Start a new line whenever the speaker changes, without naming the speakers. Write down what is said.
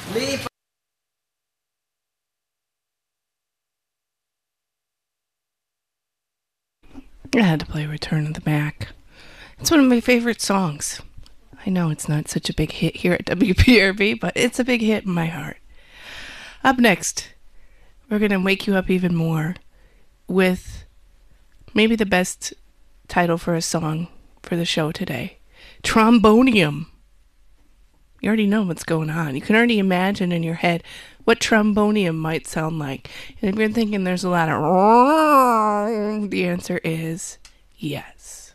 Leave.
I had to play Return of the Mac. It's one of my favorite songs. I know it's not such a big hit here at WPRB, but it's a big hit in my heart. Up next, we're going to wake you up even more with maybe the best title for a song for the show today, Trombonium. You already know what's going on. You can already imagine in your head what trombonium might sound like. And if you're thinking there's a lot of the answer is yes.